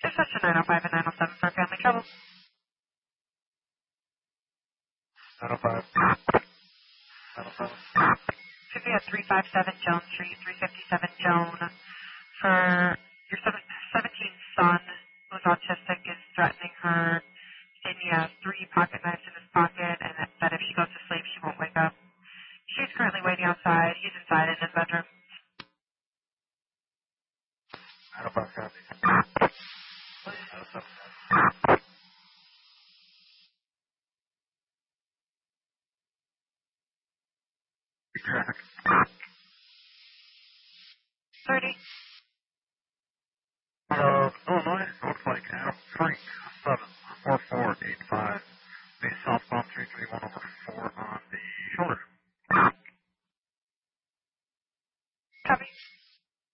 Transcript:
Intersection 905 and 907 for family trouble. 905. 907. Should be at 357 Jones Street, 357 Joan. For your 17 son, who's autistic, is threatening her, saying he has 3 pocket knives in his pocket, and that if she goes to sleep, she won't wake up. She's currently waiting outside. He's inside in his bedroom. 905 copy. 907. 30. Illinois, Northflight Adam Frank 74485. Base southbound 331 over 4 on the shoulder.